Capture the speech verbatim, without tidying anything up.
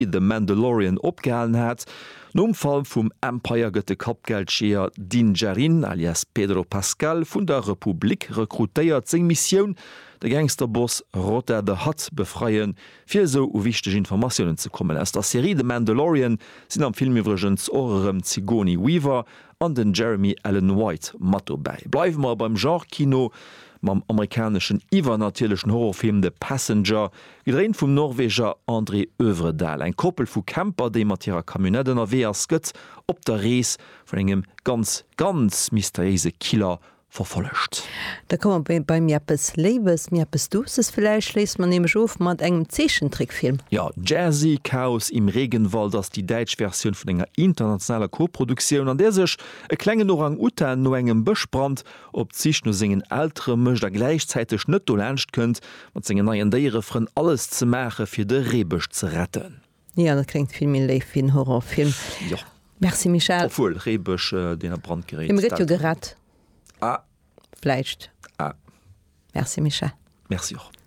The Mandalorian opgehalen hat. Nomfall vum Empire gëtt de Kapgeldscheer Din Djarin alias Pedro Pascal vun der Republik rekrutéiert seg Missionioun de Gangsterboss Rotter de Hutt befreien, fir so u wichteg Informationoen ze kommen. Ass der Serie The Mandalorian sinn am Filmiwregens orem Sigourney Weaver an den Jeremy Allen White Matto bei. Bleiwen mar beim Genrekino mam amerikanischen iwwernatierlechen Horrorfilm The Passenger, gedreint vum Norweger André Övredal, ein Koppel vu Camper, déi mat ihrer Kamionetten a W S gëtt op der Rees vun engem ganz ganz mysteriöse Killer verfollecht. Da kann man bei, bei Mieppes Lebes, Mieppes Duses vielleicht schließt man nämlich auf mat engem Zeschentrickfilm. Ja, Jazzy Chaos im Regenwald, das die Deutsch Version von enger internationaler Co-Produktion, an der sich e klengen Orang-Utan no engem Böschbrand op sich nur singen ältere Mch der gleichzeitig net lerncht könnt, mat singen neien Dere fren alles zu machen fir de Rebisch zu retten. Ja, das klingt viel mehr live wie ein Horrorfilm. Ja. Merci Michel. Obwohl Rebisch äh, den er Brandgerät. Im Ritio gerat. Ah. Vielleicht. Ah. Merci Michel. Merci auch.